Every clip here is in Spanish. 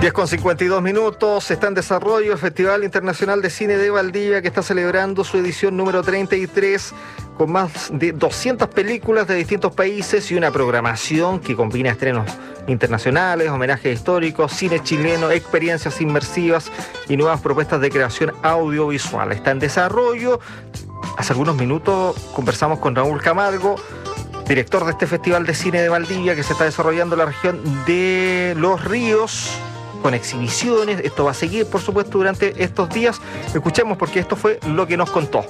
10:52. Está en desarrollo el Festival Internacional de Cine de Valdivia, que está celebrando su edición número 33, con más de 200 películas de distintos países y una programación que combina estrenos internacionales, homenajes históricos, cine chileno, experiencias inmersivas y nuevas propuestas de creación audiovisual. Está en desarrollo. Hace algunos minutos conversamos con Raúl Camargo, director de este Festival de Cine de Valdivia, que se está desarrollando en la región de Los Ríos, con exhibiciones. Esto va a seguir, por supuesto, durante estos días. Escuchemos, porque esto fue lo que nos contó.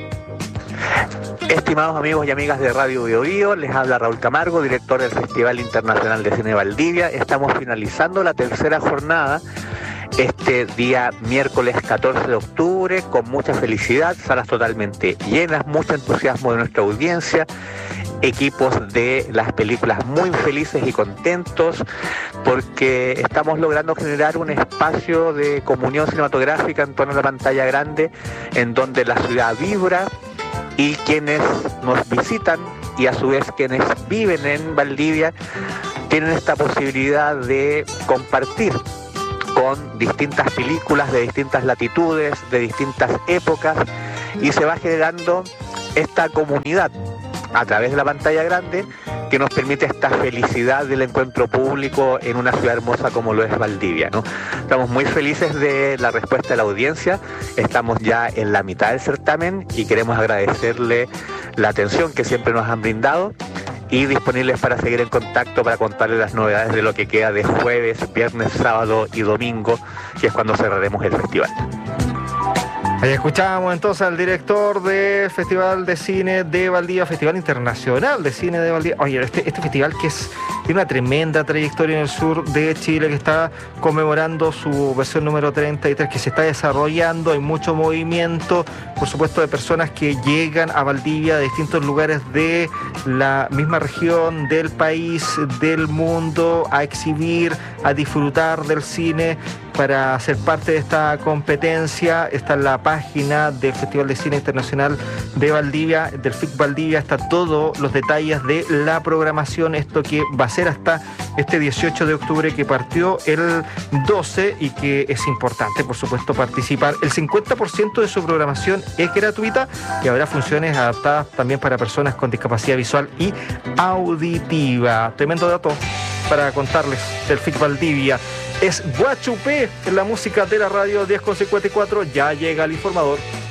Estimados amigos y amigas de Radio Bio Bio, les habla Raúl Camargo, director del Festival Internacional de Cine de Valdivia. Estamos finalizando la tercera jornada este día miércoles 14 de octubre, con mucha felicidad, salas totalmente llenas, mucho entusiasmo de nuestra audiencia, equipos de las películas muy felices y contentos, porque estamos logrando generar un espacio de comunión cinematográfica en torno a la pantalla grande, en donde la ciudad vibra y quienes nos visitan y a su vez quienes viven en Valdivia tienen esta posibilidad de compartir con distintas películas de distintas latitudes, de distintas épocas, y se va generando esta comunidad a través de la pantalla grande que nos permite esta felicidad del encuentro público en una ciudad hermosa como lo es Valdivia, ¿no? Estamos muy felices de la respuesta de la audiencia. Estamos ya en la mitad del certamen y queremos agradecerle la atención que siempre nos han brindado y disponibles para seguir en contacto para contarles las novedades de lo que queda de jueves, viernes, sábado y domingo, que es cuando cerraremos el festival. Ahí escuchábamos entonces al director del Festival de Cine de Valdivia, Festival Internacional de Cine de Valdivia. Oye, este festival que tiene una tremenda trayectoria en el sur de Chile, que está conmemorando su versión número 33, que se está desarrollando. Hay mucho movimiento, por supuesto, de personas que llegan a Valdivia de distintos lugares de la misma región, del país, del mundo, a exhibir, a disfrutar del cine, para ser parte de esta competencia. Está en la página del Festival de Cine Internacional de Valdivia, del FIC Valdivia, está todos los detalles de la programación. Esto que va a ser hasta este 18 de octubre, que partió el 12, y que es importante, por supuesto, participar. El 50% de su programación es gratuita y habrá funciones adaptadas también para personas con discapacidad visual y auditiva. Tremendo dato para contarles del FIC Valdivia. Es Guachupé en la música de la radio. 10:54. Ya llega el informador.